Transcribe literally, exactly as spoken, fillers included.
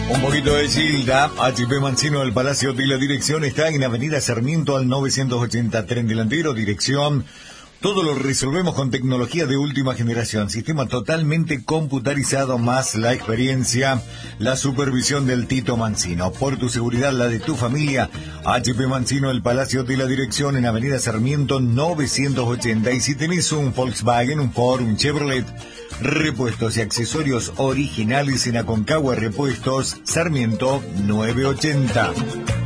Un poquito de Gilda, H P Mancino del Palacio de la Dirección está en Avenida Sarmiento al novecientos ochenta, tren delantero, dirección. Todo lo resolvemos con tecnología de última generación, sistema totalmente computarizado más la experiencia, la supervisión del Tito Mancino. Por tu seguridad, la de tu familia, H P Mancino del Palacio de la Dirección en Avenida Sarmiento novecientos ochenta. Y si tenés un Volkswagen, un Ford, un Chevrolet, repuestos y accesorios originales en Aconcagua Repuestos, Sarmiento novecientos ochenta.